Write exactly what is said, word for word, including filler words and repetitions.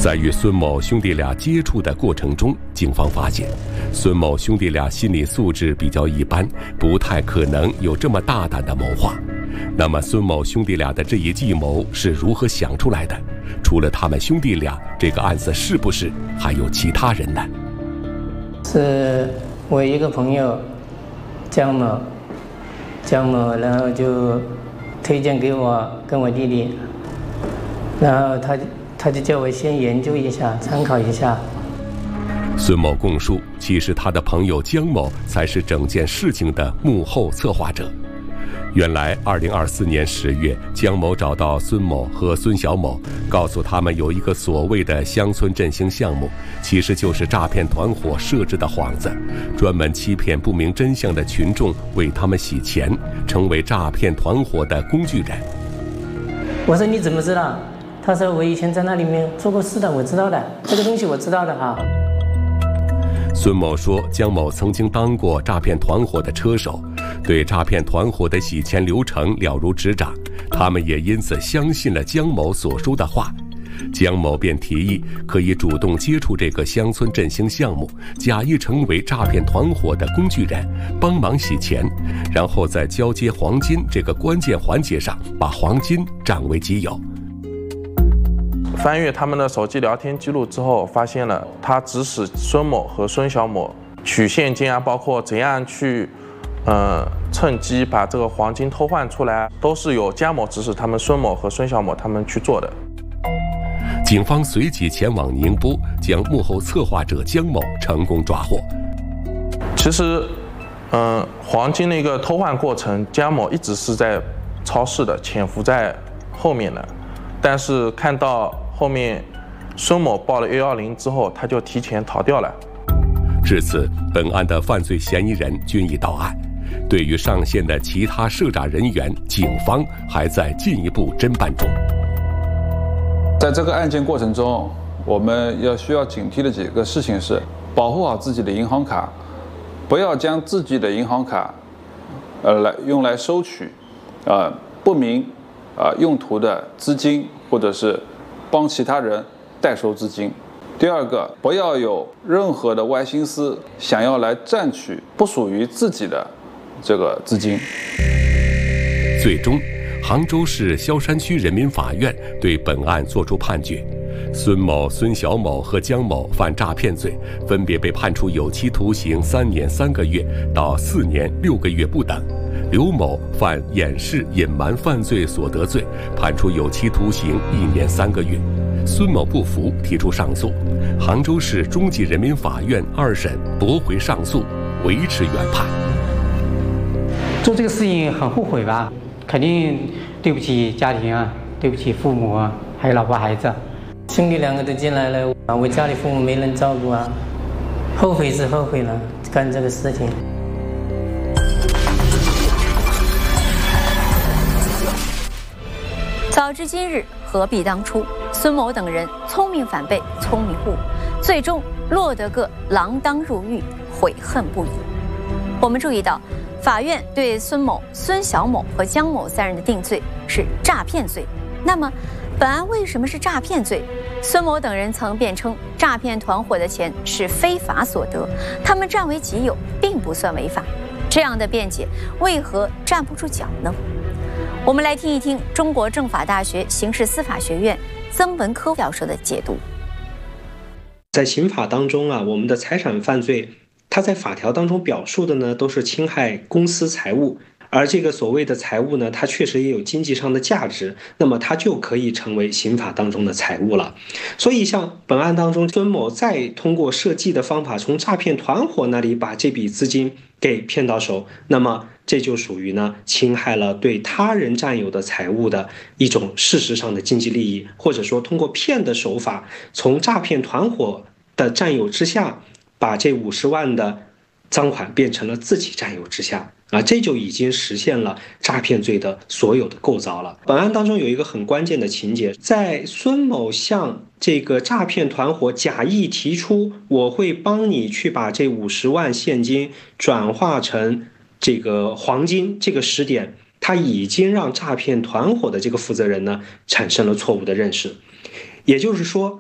在与孙某兄弟俩接触的过程中，警方发现，孙某兄弟俩心理素质比较一般，不太可能有这么大胆的谋划。那么，孙某兄弟俩的这一计谋是如何想出来的？除了他们兄弟俩，这个案子是不是还有其他人呢？ 是我一个朋友江某，江某，然后就推荐给我跟我弟弟，然后他他就叫我先研究一下，参考一下。 孙某供述，其实他的朋友江某才是整件事情的幕后策划者。原来，二零二四年十月，江某找到孙某和孙小某，告诉他们有一个所谓的乡村振兴项目，其实就是诈骗团伙设置的幌子，专门欺骗不明真相的群众，为他们洗钱，成为诈骗团伙的工具人。 我说你怎么知道？他说我以前在那里面做过事的，我知道的，这个东西我知道的哈。 孙某说，江某曾经当过诈骗团伙的车手，对诈骗团伙的洗钱流程了如指掌，他们也因此相信了江某所说的话。江某便提议可以主动接触这个乡村振兴项目，假意成为诈骗团伙的工具人，帮忙洗钱，然后在交接黄金这个关键环节上把黄金占为己有。 翻阅他们的手机聊天记录之后，发现了他指使孙某和孙小某取现金啊，包括怎样去，呃，趁机把这个黄金偷换出来，都是由江某指使他们孙某和孙小某他们去做的。 警方随即前往宁波，将幕后策划者江某成功抓获。 其实，嗯、呃，黄金的一个偷换过程，江某一直是在超市的，潜伏在后面的，但是看到后面孙某报了一一零之后，他就提前逃掉了。 至此，本案的犯罪嫌疑人均已到案。对于上线的其他涉诈人员，警方还在进一步侦办中。 在这个案件过程中，我们要需要警惕的几个事情是：保护好自己的银行卡，不要将自己的银行卡，呃，来用来收取，呃，不明，呃，用途的资金，或者是帮其他人代收资金。第二个，不要有任何的歪心思，想要来占取不属于自己的这个资金。 最终，杭州市萧山区人民法院对本案作出判决，孙某、孙小某和江某犯诈骗罪，分别被判处有期徒刑三年三个月到四年六个月不等。刘某犯掩饰、隐瞒犯罪所得罪，判处有期徒刑一年三个月。孙某不服，提出上诉，杭州市中级人民法院二审驳回上诉，维持原判。 做这个事情很后悔吧？肯定对不起家庭啊，对不起父母啊，还有老婆孩子。 兄弟两个都进来了，我家里父母没人照顾啊，后悔是后悔了，干这个事情。 早知今日，何必当初？孙某等人聪明反被聪明误，最终落得个锒铛入狱，悔恨不已。我们注意到，法院对孙某、孙小某和江某三人的定罪是诈骗罪。那么，本案为什么是诈骗罪？孙某等人曾辩称，诈骗团伙的钱是非法所得，他们占为己有，并不算违法。这样的辩解为何站不住脚呢？我们来听一听中国政法大学刑事司法学院曾文科教授的解读。 在刑法当中啊，我们的财产犯罪，它在法条当中表述的呢，都是侵害公私财物，而这个所谓的财物呢，它确实也有经济上的价值，那么它就可以成为刑法当中的财物了。所以像本案当中，孙某再通过设计的方法，从诈骗团伙那里把这笔资金给骗到手，那么这就属于呢侵害了对他人占有的财物的一种事实上的经济利益，或者说通过骗的手法，从诈骗团伙的占有之下，把这五十万的赃款变成了自己占有之下啊，这就已经实现了诈骗罪的所有的构造了。本案当中有一个很关键的情节，在孙某向这个诈骗团伙假意提出我会帮你去把这五十万现金转化成这个黄金这个时点，他已经让诈骗团伙的这个负责人呢产生了错误的认识。也就是说，